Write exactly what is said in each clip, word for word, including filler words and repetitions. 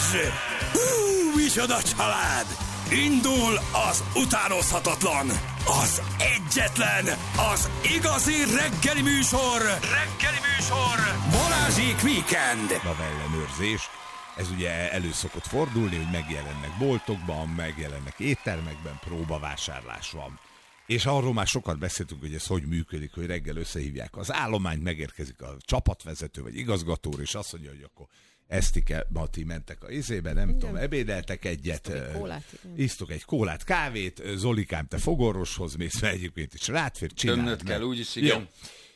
Balázs! Hú, micsoda család! Indul az utánozhatatlan, az egyetlen, az igazi reggeli műsor! Reggeli műsor! Balázsék Weekend! Ellenőrzés. Ez ugye elő szokott fordulni, hogy megjelennek boltokban, megjelennek éttermekben, próbavásárlás van. És arról már sokat beszéltünk, hogy ez hogy működik, hogy reggel összehívják az állományt, megérkezik a csapatvezető vagy igazgató, és azt mondja, hogy akkor Esztike, Mati mentek a izébe, nem, nem tudom, ebédeltek egyet, isztok egy kólát, isztok egy kólát, kávét, Zolikám, te fogorvoshoz mész, mert egyébként is rátfér, csináld. Tömnöd kell, úgyis igen. Jó.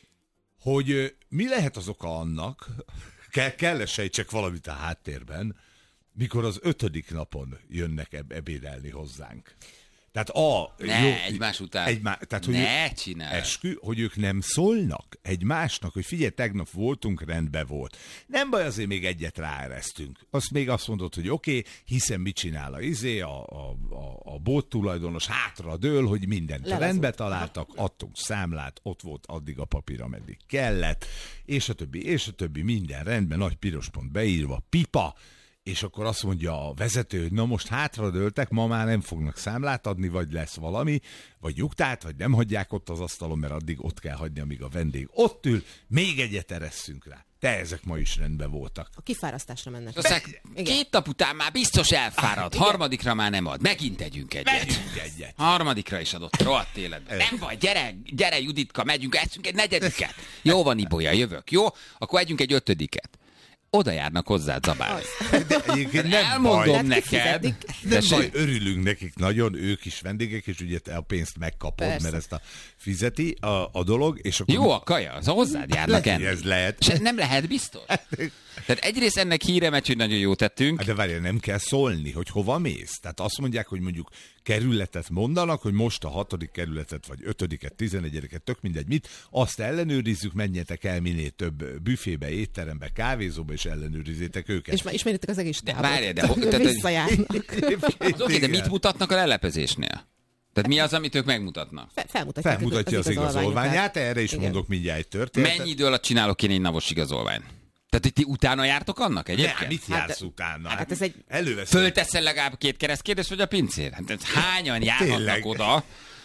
Hogy mi lehet az oka annak, kell, kell sejtsek valamit a háttérben, mikor az ötödik napon jönnek eb- ebédelni hozzánk. Tehát a... Ne, jó, egymás után. Egymá, tehát, hogy ne csinálj. Eskü, hogy ők nem szólnak egymásnak, hogy figyelj, tegnap voltunk, rendben volt. Nem baj, azért még egyet ráeresztünk. Azt még azt mondod, hogy oké, okay, hiszen mit csinál a izé, a, a, a, a bolt tulajdonos hátra dől, hogy mindent Lelezult. rendbe találtak, adtunk számlát, ott volt addig a papír, ameddig kellett, és a többi, és a többi, minden rendben, nagy piros pont beírva, pipa, és akkor azt mondja a vezető, hogy na most hátradőltek, ma már nem fognak számlát adni, vagy lesz valami, vagy nyugtát, vagy nem hagyják ott az asztalon, mert addig ott kell hagyni, amíg a vendég ott ül, még egyet eresszünk rá. De ezek ma is rendben voltak. A kifárasztásra mennek. Aztán két nap után már biztos elfárad, ah, harmadikra már nem ad. Megint együnk egyet. Megyünk egyet. Harmadikra is adott, rohadt életben. Nem baj, gyere, gyere Juditka, megyünk, eszünk egy negyediket. Jó van, Ibolya, jövök, jó? Akkor együnk egy ötödiket. Oda járnak hozzád zabálni. Nem elmondom baj. neked. Nem baj, örülünk nekik nagyon, ők is vendégek, és ugye te a pénzt megkapod, persze, mert ezt a fizeti a, a dolog. És akkor jó a kaja, az hozzád járnak enni. Ez lehet. És ez nem lehet biztos. Tehát egyrészt ennek híre megy, hogy nagyon jót tettünk. De várjál, nem kell szólni, hogy hova mész. Tehát azt mondják, hogy mondjuk kerületet mondanak, hogy most a hatodik kerületet, vagy ötödiket, tizenegyediket, tök mindegy mit, azt ellenőrizzük, menjetek el minél több büfébe, étterembe, kávézóba, és ellenőrizzétek őket. És már ismeritek az egész távot. Várjál, de, de, de visszajárnak. Oké, de mit mutatnak a lelepezésnél? Tehát mi az, amit ők megmutatnak? Fe, felmutatják Felmutatja az, az igazolványát, erre is igen, mondok mindjárt egy történetet. Mennyi idő alatt csinálok én egy navos igazolvány? Tehát ti utána jártok annak egyébként? Ne, mit jársz hát, utána? Hát ez egy... Előveszem. Fölteszel legalább két keresztkérdést, vagy a pincér? Hát hányan járhatnak tényleg oda?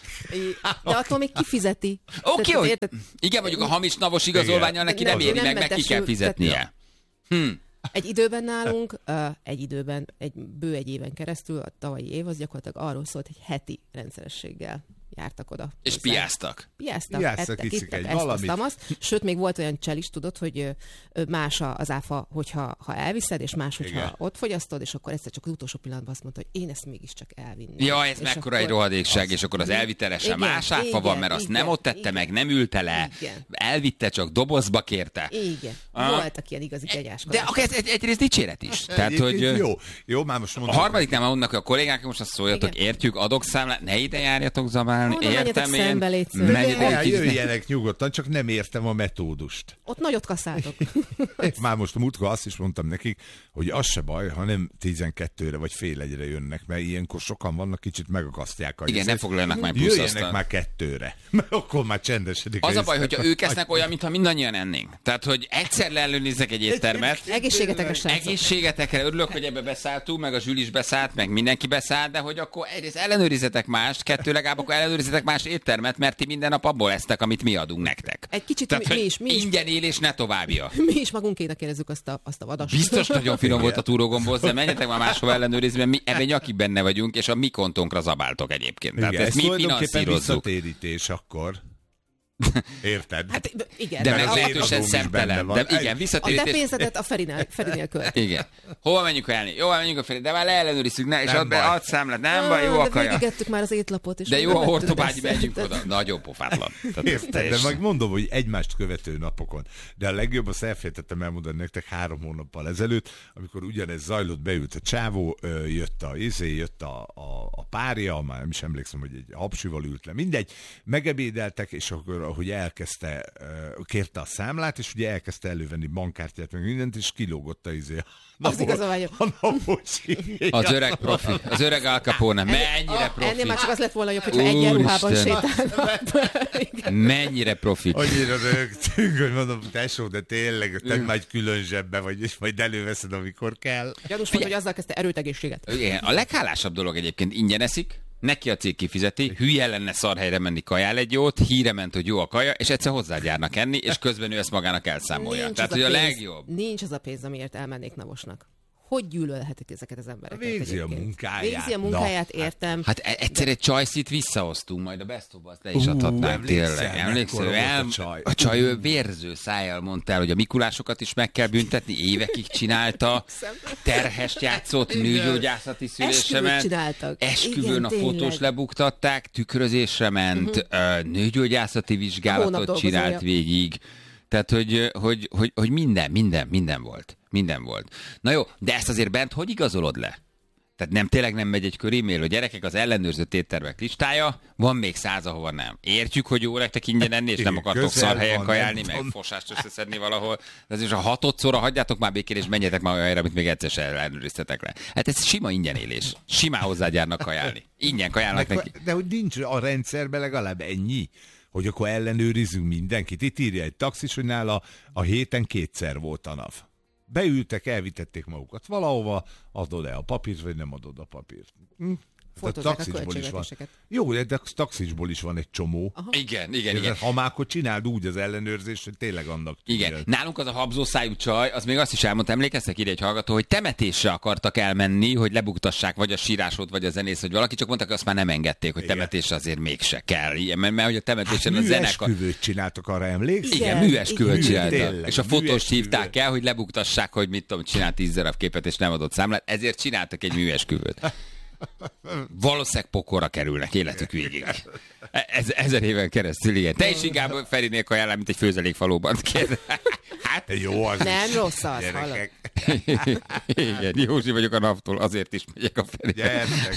De attól még kifizeti. Oké, okay, hogy... Igen, mondjuk a hamis navos igazolvánnyal neki nem, nem éri meg, meg ki kell fizetnie. Hm. Egy időben nálunk, egy időben, egy bő egy éven keresztül, a tavalyi év az gyakorlatilag arról szólt, hogy heti rendszerességgel jártak oda. És piáztak. Piáztak, piáztak ettek, iszik ittek, egy ezt, valamit. azt, azt. Sőt, még volt olyan csel is, tudod, hogy más az áfa, hogyha ha elviszed, és más, hogyha igen, ott fogyasztod, és akkor egyszer csak az utolsó pillanatban azt mondta, hogy én ezt mégiscsak elvinni. Ja, ez mekkora akkor... egy rohadékság, és akkor az elvitelesen más áfa igen, van, mert azt igen, nem ott tette igen, meg, nem ülte le, igen, elvitte, csak dobozba kérte. Igen, ah. voltak ilyen igazi kegyáskodások. De ez egyrészt dicséret is. Tehát, hogy jó, jó, már most mondom. A harmadiknál már mondnak a kollégák, most azt szóljatok, értjük, adok számlát, ne ide járjatok zabálni, értem én. Jöjjenek nyugodtan, csak nem értem a metódust. Ott nagyot kaszáltok. Már most a múltkor azt is mondtam nekik, hogy az se baj, ha nem tizenkettőre vagy fél egyre jönnek, mert ilyenkor sokan vannak, kicsit megakasztják. A igen, nem foglalnak már plusz jöjjenek aztán. Már kettőre, mert akkor már csendesedik. Az a baj, hogyha ők esznek olyan, mintha mindannyian ennénk. Tehát, hogy egyszer leellenőrizzek egy éttermet. Egészségetekre srácok. Egészségetekre, örülök, hogy ebbe beszálltunk, meg a Zsül is beszállt, meg mindenki beszállt, de hogy akkor egyrészt ellenőrizetek mást, kettő legalább akkor ellenőrizetek más éttermet, mert ti minden nap abból esztek, amit mi adunk nektek. Egy kicsit tehát, mi, mi is. Mi ingyen élés ne továbbja. Mi is magunkének érezzük azt a, azt a vadast. Biztos nagyon finom volt a túrógombóc, de menjetek már máshova ellenőrizni, mert mi ebben nyakig benne vagyunk, és a mi kontónkra zabáltok egyébként. Tehát igen, ezt mi finanszírozzuk. Visszatérítés akkor. Érted? Hát igen. De meglehetősen szemtelen. De igen, visszatérítés. A te pénzedet a Ferinél, Ferinél költ. Igen. Hova menjünk elni? Jó, menjünk a Feri, de már leellenőrizzük, ne, és add be, add számlát, nem baj, jó a kaja. De végigettük már az étlapot. És de jó a hortobágyi, megyünk oda. Nagyon pofátlan. Érted, de meg mondom, hogy egymást követő napokon. De a legjobb, azt elfejtettem elmondani nektek három hónappal ezelőtt, amikor ugyanez zajlott, beült a csávó, jött a izé, jött a, a, a párja, már nem is emlékszem, hogy egy hapsival ült le, mindegy, megebédeltek, és akkor hogy elkezdte, kérte a számlát, és ugye elkezdte elővenni bankkártyát, meg mindent, és kilógott a izé. Az igaz a vágyom. Az öreg profi, az öreg Al Capone, mennyire profi. Ennél már csak az lett volna jobb, hogyha egyenruhában sétálnak. Mennyire profi. Annyira rögtünk, hogy mondom, tesó, de tényleg, te már egy külön zsebbe vagy, és majd előveszed, amikor kell. Gyanús volt, hogy azzal kezdte erőtegészséget. Igen, a leghálásabb dolog egyébként, ingyen eszik, neki a cég kifizeti, hülye lenne szarhelyre menni, kajál egy jót, híre ment, hogy jó a kaja, és egyszer hozzágyárnak enni, és közben ő ezt magának elszámolja. Nincs Tehát, az hogy a, a pénz, legjobb. Nincs az a pénz, amiért elmennék Navosnak. Hogy gyűlölhetik ezeket az embereket? Végzi a egyébként? munkáját. Végzi a munkáját, Na, értem. Hát e- egyszer egy csajszit visszahoztunk, majd a Best of Us-t le is adhatnánk, emlékszel, tényleg. Emlékszel, mekkora el, volt a csaj? a csaj ő vérző szájjal mondta el, hogy a Mikulásokat is meg kell büntetni, évekig csinálta, terhest játszott, nőgyógyászati szülésemen, Esküvőt csináltak. esküvőn Igen, a fotós tényleg. lebuktatták, tükrözésre ment, uh-huh. nőgyógyászati vizsgálatot Hónap csinált dolgozója. végig. Tehát, hogy, hogy, hogy, hogy minden, minden, minden volt. Minden volt. Na jó, de ezt azért bent hogy igazolod le? Tehát nem, tényleg nem megy egy kör e-mail, hogy gyerekek, az ellenőrzött éttermek listája, van még száz, ahova nem. Értjük, hogy jó nektek ingyen enni, és nem akartok szar helyen kajálni, meg fosást összeszedni valahol. De azért a hatodszorra hagyjátok már békén, és menjetek már olyan helyre, amit még egyszer sem ellenőriztetek le. Hát ez sima ingyen élés. Simán hozzágyárnak kajálni. Ingyen kajálnak neki. De hogy nincs a rendszerben legalább ennyi, hogy akkor ellenőrizzünk mindenkit. Itt írja egy taxis, hogy nála a héten kétszer volt a NAV. Beültek, elvitették magukat valahova, adod-e a papírt, vagy nem adod a papírt. Hm? Fotózzák a taxisból is van. költségvetéseket. Jó, de taxisból is van egy csomó. Igen, igen, igen. Igen. Ha már akkor csináld úgy az ellenőrzést, hogy tényleg annak Igen. tudja. Nálunk az a habzószájú csaj, az még azt is elmondta, emlékeztek ide egy hallgató, hogy temetésre akartak elmenni, hogy lebuktassák vagy a sírásot, vagy a zenész, vagy valaki, csak mondtak, hogy azt már nem engedték, hogy Igen. temetésre azért mégse kell. Igen, mert, mert hogy a temetésen Hát a zenekar... műesküvőt csináltak, arra emlékszel? Igen, Igen, műesküvőt igen. csináltak. Tényleg, És a fotóst műesküvő. hívták el, hogy lebuktassák, hogy mit tudom, csinált tíz darab képet, és nem adott számlát, ezért csináltak egy műesküvőt. Valószínűleg pokorra kerülnek életük végig. Ez, ezer éven keresztül, igen. Te is inkább Ferinél kajálnál, mint egy főzelékfalóban. Hát, Jó, az Nem is. rossz az, hallod. Gyerekek, igen, Józsi vagyok a naptól, azért is megyek a Ferinél. gyertek.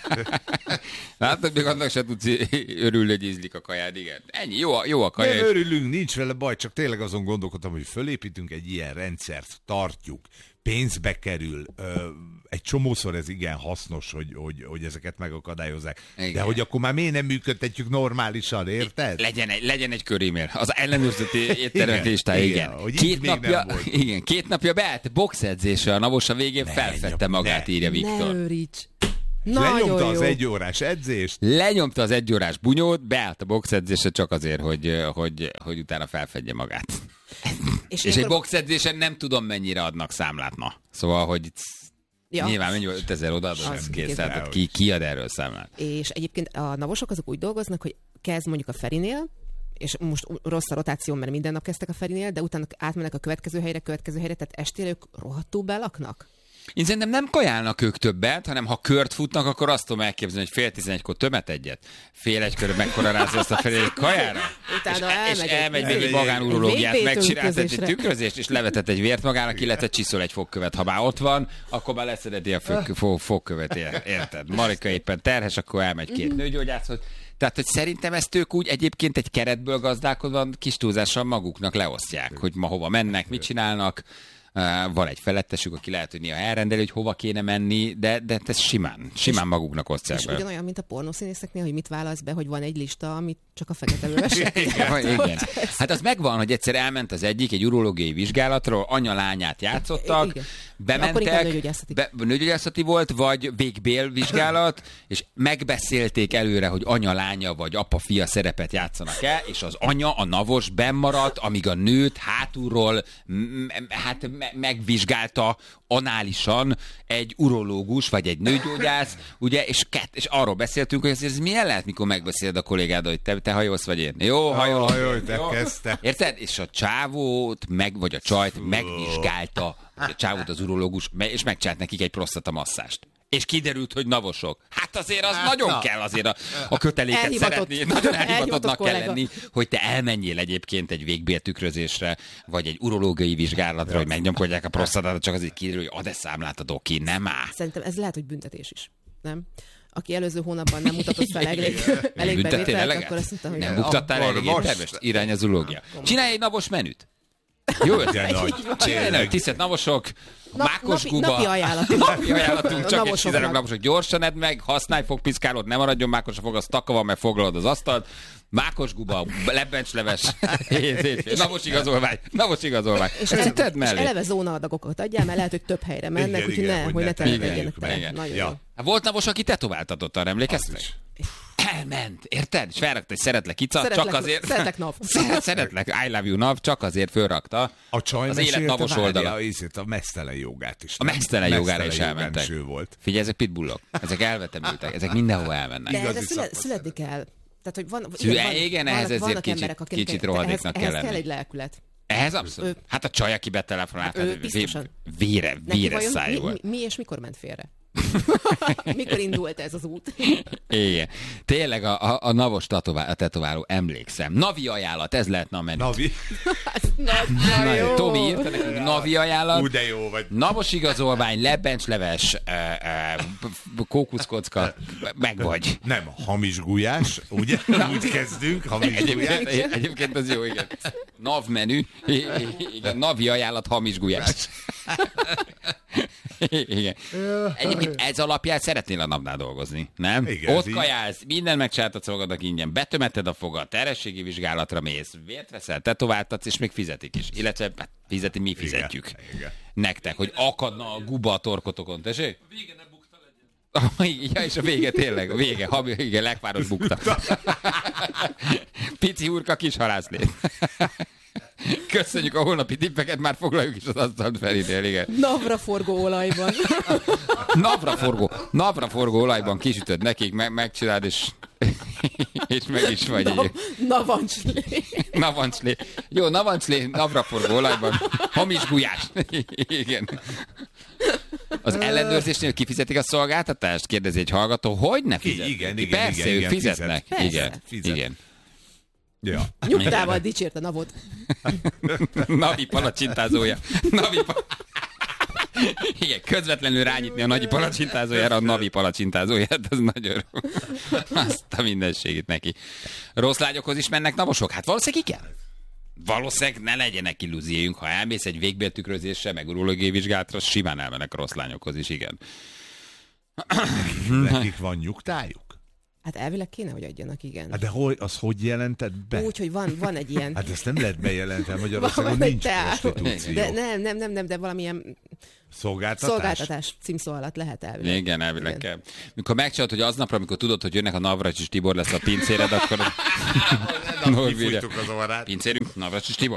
Látod, még annak se tudsz örülni, hogy ízlik a kajád, igen. Ennyi, jó a, jó a kaja. Nem és- örülünk, nincs vele baj, csak tényleg azon gondolkodtam, hogy fölépítünk egy ilyen rendszert, tartjuk, pénzbe kerül, ö, egy csomószor ez igen hasznos, hogy, hogy, hogy ezeket megakadályozzák. Igen. De hogy akkor már miért nem működtetjük normálisan, érted? Legyen egy, legyen egy körémél. Az ellenőrzött éttermek Igen, listája, igen, igen. hogy itt Két még napja, nem volt. igen, két napja beállt boxedzésre, a Navos a végén felfedte nyom- magát, ne. írja Ne Viktor. őríts. Nagyon Lenyomta jó. az egy órás edzést, Lenyomta az egyórás bunyót, beállt a boxedzésre csak azért, hogy, hogy, hogy utána felfedje magát. És, és egy ilyenkor- boxedzésen nem tudom, mennyire adnak számlát, na. Szóval, hogy Ja. nyilván mennyi volt, ötezer odaadod, Az ez kész. kész. Tehát ki, ki ad erről számlát? És egyébként a navosok azok úgy dolgoznak, hogy kezd mondjuk a Ferinél, és most rossz a rotáció, mert minden nap kezdtek a Ferinél, de utána átmennek a következő helyre, következő helyre, tehát estére ők rohadtul belaknak. Én szerintem nem kajálnak ők többet, hanem ha kört futnak, akkor azt tudom elképzelni, hogy fél tizenegykor tömet egyet, fél egykor megkorarázni azt a felé egy kajára, Utána és, és elmegy elmegy egy- még egy egy- magánurológiát, egy megcsinált egy tükrözésre. tükrözést, és levetett egy vért magának, illetve csiszol egy fogkövet. Ha már ott van, akkor már leszedeti a fog, fog, fogkövet, érted? Marika éppen terhes, akkor elmegy két nőgyógyászhoz. Tehát, hogy szerintem ezt ők úgy egyébként egy keretből gazdálkodva kis túlzással maguknak leosztják, hogy ma hova mennek, mit csinálnak. Uh, van egy felettesük, aki lehet, hogy néha elrendeli, hogy hova kéne menni, de, de ez simán, simán maguknak osztják És be. ugyanolyan, mint a pornószínészeknél, hogy mit válasz be, hogy van egy lista, amit csak a fekete lövesek. Igen, igen. Hát az megvan, hogy egyszer elment az egyik egy urológiai vizsgálatról, anya-lányát játszottak, Igen. Akkor inkább bementek, nőgyógyászati. be, nőgyógyászati volt, vagy végbél vizsgálat, és megbeszélték előre, hogy anya-lánya vagy apa-fia szerepet játszanak el, és az anya, a navos bennmaradt, amíg a nőt hátulról m- hát me- megvizsgálta análisan egy urológus, vagy egy nőgyógyász, ugye, és, kett, és arról beszéltünk, hogy ez, ez milyen lehet, mikor megbeszéled a kollégád, hogy te, te hajolsz, vagy én. Jó, hajolok. hajolj, te kezdte. Érted? És a csávót, meg, vagy a csajt megvizsgálta, a csávót az urológus, me- és megcsinált nekik egy prosztatamasszást. És kiderült, hogy navosok. Hát azért az nagyon na. kell azért a, a köteléket Elhivatott. szeretni. Nagyon elhivatottnak Elhivatott kell kollega. lenni, hogy te elmenjél egyébként egy végbéltükrözésre, vagy egy urológiai vizsgálatra, hogy megnyomkodják a prosztatát, csak azért kiderül, hogy ad-e számlát a doki, nem áll. Szerintem ez lehet, hogy büntetés is. Nem? aki előző hónapban nem mutatott fel elég, elég bevételt, akkor azt mondta, hogy... Nem buktattál elég éttermest? Irány az ulógia. Csinálj egy napos menüt. Jó ötlet. Csinálj egy tisztelt navosok, Nap, mákos napi, guba. Napi ajánlatunk. Napi ajánlatunk, csak egy tizenek Navosoknak. naposok. Gyorsan edd meg, használj fogpiszkálót, ne maradjon mákos a fog, az taka van, meg foglalod az asztalt. Mákos guba, lebbencsleves, navos igazolvány, navos igazolvány. És, Ezt ele, tedd és mellé. eleve zónaadagokat adjál, mert lehet, hogy több helyre mennek, Igen, úgyhogy igen, ne, hogy hogy ne ne telepedjenek telepedjünk tele. meg. Nagyon Ja. jó. Hát volt navos, aki tetováltatott, arra emlékeztek? Elment, érted? És felrakta, hogy szeretlek ica, Szeretlek- csak azért... szeretlek nav. Szeret, szeretlek, I love you nav, csak azért fölrakta A csaj az élet mesélte, navos várja, oldala. A, ízét, a mesztelen jogát is. A mesztelen jogára is Mesztelen jogán elmentek. is ő volt. Figyelj, ezek pitbullok, ezek elvetemültek, ezek mindenhova elmennek. De Igazi erre szüle, szakma születni kell. Tehát, hogy van, Szü- van, igen, ehhez vannak, ezért vannak kicsit- emberek, akiknek- kicsit ehhez, rohadéknak kell ehhez kell lenni. egy lelkület. Ehhez abszolút. Ő- Hát a csaj, aki betelefonált, Ő hát biztosan. vére, Neki véres vajon szájú mi, volt. mi, mi és mikor ment félre? Mikor indult ez az út? Igen. Tényleg a, a, a navos tetová, a tetováló, emlékszem. Navi ajánlat, ez lehetne a menü. Navi. Nagyon Na, jó. Tomi írta nekünk, navi ajánlat. Ú, de jó vagy. Navos igazolvány, lebbencsleves, uh, uh, kókuszkocka, meg vagy. Nem, hamis gulyás, ugye? Úgy kezdünk, hamis Egyébként, gulyás. egyébként az jó, igen. Nav menü, igen, navi ajánlat, hamis gulyás. Igen. Egyébként ez alapján szeretnél a napnál dolgozni, nem? Igen, Ott így. kajálsz, minden megcsináltatsz magadnak ingyen, betömeted a fogad, terhességi vizsgálatra mész, vért veszel, tetováltatsz, és még fizetik is. Illetve hát fizeti, mi fizetjük. Igen, igen. Nektek, hogy akadna a guba a torkotokon, tessék? A vége ne bukta legyen. Ja, és a vége tényleg, a vége, ha, igen, lekváros bukta. Pici hurka, kis halászlét. Köszönjük a holnapi tippeket, már foglaljuk is az asztalt Feridél, igen. Navra forgó olajban. Napraforgó, napraforgó olajban kisütöd nekik, me- megcsináld, és, és meg is vagy. Na, Egy. navancslé. Navancslé. Jó, navancslé, napraforgó olajban. Hamis gulyás. Igen. Az ellenőrzésnél kifizetik a szolgáltatást? Kérdezi egy hallgató. Hogy ne fizetnek? Igen, ki? igen, Persze, igen, ők igen, fizetnek. fizet. Igen, Persze. Fizet. igen. Ja. Nyugtával dicsért a navot. Navi palacsintázója. Navi pa... Igen, közvetlenül rányitni a nagyi palacsintázójára a navi palacsintázóját, az nagyon jó. Azt a mindenségét neki. Rossz lágyokhoz is mennek navosok? Hát valószínűleg igen. Valószínűleg ne legyenek illúzióink, ha elmész egy végbéltükrözésre, meg urológiai vizsgálatra, simán elmennek a rossz lányokhoz is, igen. Nekik van nyugtájuk? Hát elvileg kéne, hogy adjanak, igen. Hát de hogy, az hogy jelented be? Úgy, hogy van, van egy ilyen... Hát ezt nem lehet bejelenteni, Magyarországon Van egy nincs teár. prostitúció. De nem, nem, nem, nem, de valamilyen Szolgáltatás? szolgáltatás címszó alatt lehet elvileg. Igen, elvileg kell. Mikor megcsinálod, hogy aznapra, amikor tudod, hogy jönnek a Navracsis Tibor lesz a pincéred, akkor... Kifújtuk az orrát. Pincérünk, Navracsis Tibor.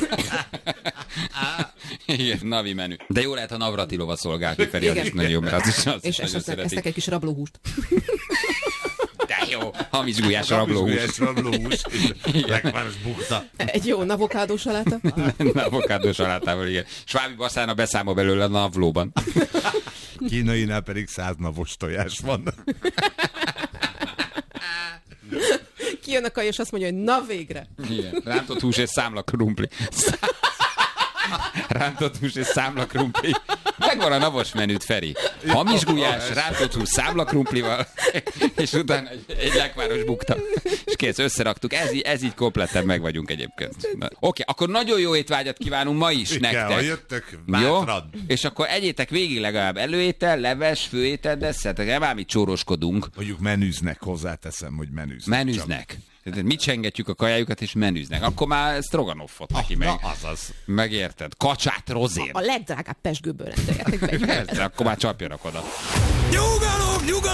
Igen, navi menü. De jó lehet, ha Navratilova szolgál ki, Feri, az Igen. is nagyon jó, mert az is, az És is nagyon esznek, szeretik. esznek egy kis rablóhúst. De jó, hamis gulyás rablóhús. Hamis rablóhús. Lekváros bukta. Egy jó avokádós saláta. Avokádós salátával, igen. Svábi Baszána beszámol belőle a navlóban. Kínainál pedig száz navos tojás van. Kijön a kaj, és azt mondja, hogy na végre. Igen. Rántott hús és számla krumpli. Rántott hús és számla krumpli. Megvan a navos menüt, Feri. Hamis gulyás, rántott hús számla krumplival, és utána egy, egy lekváros bukta. És kész, összeraktuk. Ez, í- ez így kompletten meg vagyunk egyébként. Na, Oké, akkor nagyon jó étvágyat kívánunk ma is Igen, ha nektek. jöttök, Jó? bátran. És akkor egyétek végig legalább előétel, leves, főétel, desszertek, nem ám itt csóroskodunk. Mondjuk menüznek, hozzáteszem, hogy menüznek. Menüznek. Tehát mit csengetjük a kajájukat, és menüznek. Akkor már stroganoffot neki meg. Na, azaz. Megérted? Kacsát rozén. A legdrágább pesgőből rendeljetek be. Persze, akkor már csapjanak oda. Nyugalom, nyugalom!